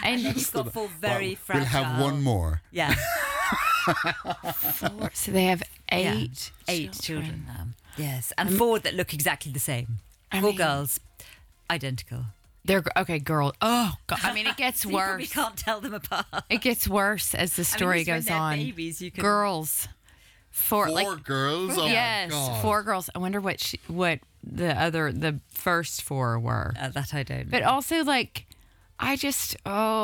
And He's got 4 very fragile. We'll have one more. Yeah. 4. So they have 8. Yeah. 8 children now. Yes, and 4 that look exactly the same. 4 girls, identical. They're okay, girl. Oh God! I mean, it gets So worse. We can't tell them apart. It gets worse as the story at least when goes they're on. babies, you can- Girls, 4 girls? Oh yes, my God. 4 girls. I wonder what the first 4 were. That I don't know. But also, like, I just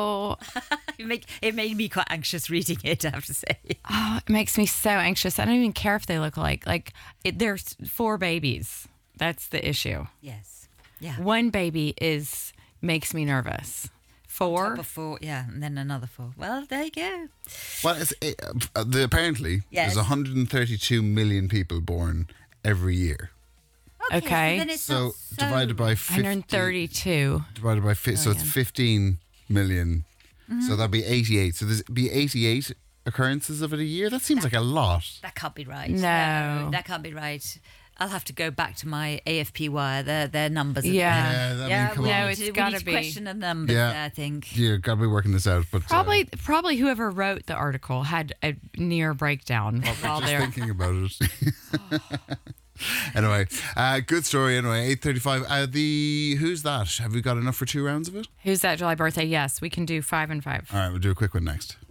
It made me quite anxious reading it, I have to say. it makes me so anxious. I don't even care if they look alike. Like, there's 4 babies. That's the issue. Yes. Yeah. 1 baby makes me nervous. 4. Top of 4, yeah, and then another 4. Well, there you go. Well, apparently Yes. there's 132 million people born every year. Okay. So, then it's So not divided by 50, 132. divided by so it's 15 million. So that'd be 88. So there's be 88 occurrences of it a year. That seems like a lot. That can't be right. No. That can't be right. I'll have to go back to my AFP wire. Their numbers. Yeah. Yeah, I mean, come No, on. it's we gotta need to be. question the numbers. Yeah. I think. You got to be working this out. But Probably whoever wrote the article had a near breakdown while just they're. thinking about it. Anyway, good story. Anyway, 8:35. Who's that? Have we got enough for 2 rounds of it? Who's that July birthday? Yes, we can do 5 and 5. All right, we'll do a quick one next.